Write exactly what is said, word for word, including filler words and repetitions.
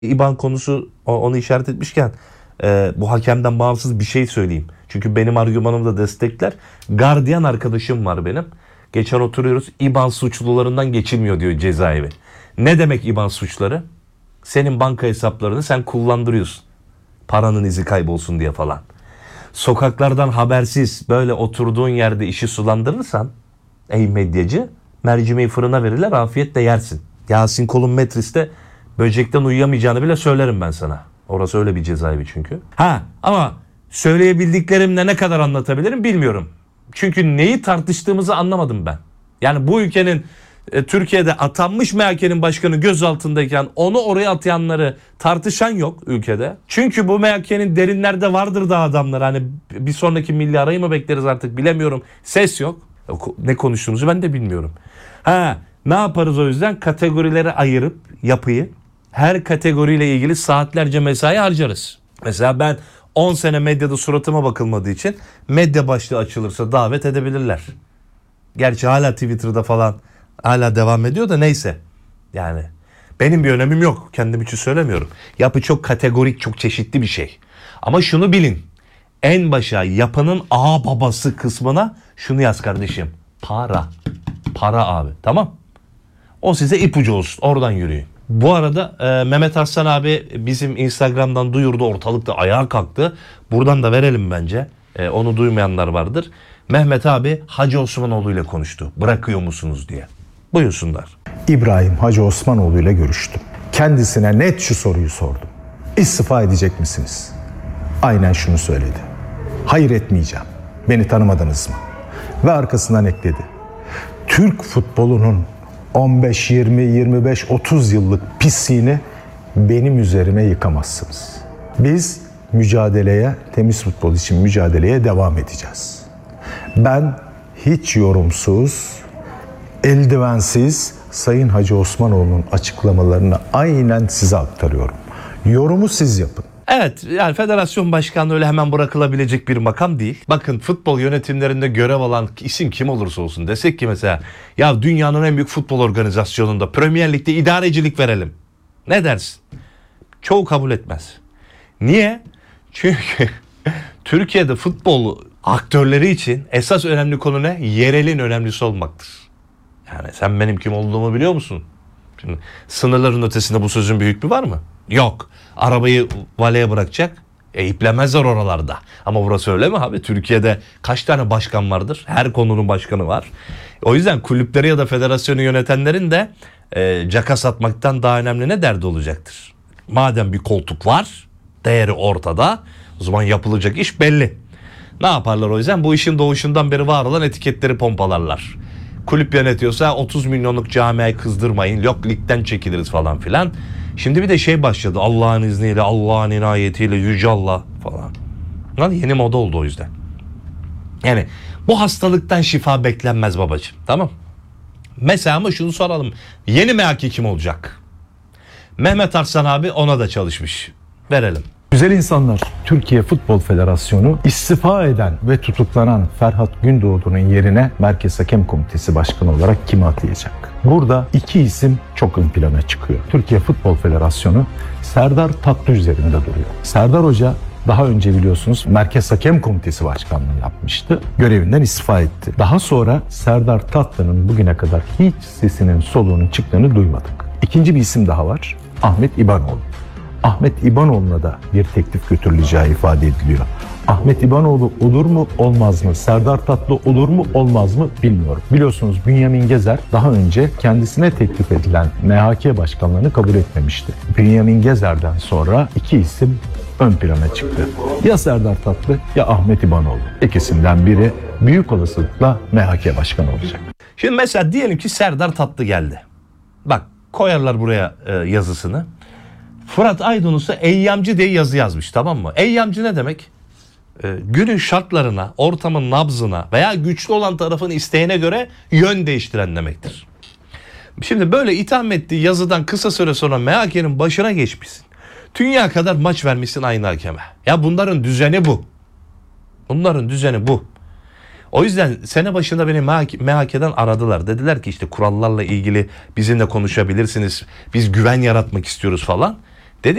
İban konusu onu işaret etmişken e, bu hakemden bağımsız bir şey söyleyeyim. Çünkü benim argümanımı da destekler. Gardiyan arkadaşım var benim. Geçen oturuyoruz. İban suçlularından geçilmiyor diyor cezaevi. Ne demek İban suçları? Senin banka hesaplarını sen kullandırıyorsun. Paranın izi kaybolsun diye falan. Sokaklardan habersiz böyle oturduğun yerde işi sulandırırsan ey medyacı, mercimeği fırına verirler, afiyetle yersin. Yasin Kolun Metris'te böcekten uyuyamayacağını bile söylerim ben sana. Orası öyle bir cezaevi çünkü. Ha ama söyleyebildiklerimle ne kadar anlatabilirim bilmiyorum. Çünkü neyi tartıştığımızı anlamadım ben. Yani bu ülkenin e, Türkiye'de atanmış M H K'nin başkanı gözaltındayken onu oraya atayanları tartışan yok ülkede. Çünkü bu M H K'nin derinlerde vardır da adamlar. Hani bir sonraki milli arayı mı bekleriz artık bilemiyorum. Ses yok. Ne konuştuğumuzu ben de bilmiyorum. Ha ne yaparız o yüzden? Kategorilere ayırıp yapıyı, her kategoriyle ilgili saatlerce mesai harcarız. Mesela ben on sene medyada suratıma bakılmadığı için medya başlığı açılırsa davet edebilirler. Gerçi hala Twitter'da falan hala devam ediyor da neyse. Yani benim bir önemim yok. Kendim için söylemiyorum. Yapı çok kategorik, çok çeşitli bir şey. Ama şunu bilin. En başa yapının ağ babası kısmına şunu yaz kardeşim. Para. Para abi. Tamam. O size ipucu olsun. Oradan yürüyün. Bu arada e, Mehmet Arslan abi bizim Instagram'dan duyurdu. Ortalıkta ayağa kalktı. Buradan da verelim bence. E, onu duymayanlar vardır. Mehmet abi Hacı Osmanoğlu ile konuştu. Bırakıyor musunuz diye. Buyursunlar. İbrahim Hacı Osmanoğlu ile görüştüm. Kendisine net şu soruyu sordum. İstifa edecek misiniz? Aynen şunu söyledi. Hayır, etmeyeceğim. Beni tanımadınız mı? Ve arkasından ekledi. Türk futbolunun on beş, yirmi, yirmi beş, otuz yıllık pisliğini benim üzerime yıkamazsınız. Biz mücadeleye, temiz futbol için mücadeleye devam edeceğiz. Ben hiç yorumsuz, eldivensiz Sayın Hacı Osmanoğlu'nun açıklamalarını aynen size aktarıyorum. Yorumu siz yapın. Evet, yani federasyon başkanlığı öyle hemen bırakılabilecek bir makam değil. Bakın futbol yönetimlerinde görev alan isim kim olursa olsun desek ki mesela ya dünyanın en büyük futbol organizasyonunda Premier Lig'de idarecilik verelim. Ne dersin? Çoğu kabul etmez. Niye? Çünkü Türkiye'de futbol aktörleri için esas önemli konu ne? Yerelin önemlisi olmaktır. Yani sen benim kim olduğumu biliyor musun? Şimdi sınırların ötesinde bu sözün bir hükmü var mı? Yok. Arabayı valeye bırakacak. E iplemezler oralarda. Ama burası öyle mi abi? Türkiye'de kaç tane başkan vardır? Her konunun başkanı var. O yüzden kulüpleri ya da federasyonu yönetenlerin de e, caka satmaktan daha önemli ne derdi olacaktır? Madem bir koltuk var, değeri ortada, o zaman yapılacak iş belli. Ne yaparlar o yüzden? Bu işin doğuşundan beri var olan etiketleri pompalarlar. Kulüp yönetiyorsa otuz milyonluk camiayı kızdırmayın. Yok ligden çekiliriz falan filan. Şimdi bir de şey başladı. Allah'ın izniyle, Allah'ın inayetiyle, Yüce Allah falan. Lan yeni moda oldu o yüzden. Yani bu hastalıktan şifa beklenmez babacığım. Tamam. Mesela ama şunu soralım. Yeni M H K kim olacak? Mehmet Arslan abi ona da çalışmış. Verelim. Güzel insanlar, Türkiye Futbol Federasyonu istifa eden ve tutuklanan Ferhat Gündoğdu'nun yerine Merkez Hakem Komitesi Başkanı olarak kimi atayacak? Burada iki isim çok ön plana çıkıyor. Türkiye Futbol Federasyonu Serdar Tatlı üzerinde duruyor. Serdar Hoca daha önce biliyorsunuz Merkez Hakem Komitesi Başkanlığı yapmıştı. Görevinden istifa etti. Daha sonra Serdar Tatlı'nın bugüne kadar hiç sesinin soluğunun çıktığını duymadık. İkinci bir isim daha var. Ahmet İbanoğlu. Ahmet İbanoğlu'na da bir teklif götürüleceği ifade ediliyor. Ahmet İbanoğlu olur mu olmaz mı? Serdar Tatlı olur mu olmaz mı bilmiyorum. Biliyorsunuz Bünyamin Gezer daha önce kendisine teklif edilen M H K başkanlığını kabul etmemişti. Bünyamin Gezer'den sonra iki isim ön plana çıktı. Ya Serdar Tatlı ya Ahmet İbanoğlu. İkisinden biri büyük olasılıkla M H K başkanı olacak. Şimdi mesela diyelim ki Serdar Tatlı geldi. Bak koyarlar buraya e, yazısını. Fırat Aydınus'a eyyamcı diye yazı yazmış, tamam mı? Eyyamcı ne demek? Ee, günün şartlarına, ortamın nabzına veya güçlü olan tarafın isteğine göre yön değiştiren demektir. Şimdi böyle itham ettiği yazıdan kısa süre sonra M H K'nin başına geçmişsin. Dünya kadar maç vermişsin aynı hakeme. Ya bunların düzeni bu. Bunların düzeni bu. O yüzden sene başında beni M H K'den aradılar. Dediler ki işte kurallarla ilgili bizimle konuşabilirsiniz. Biz güven yaratmak istiyoruz falan.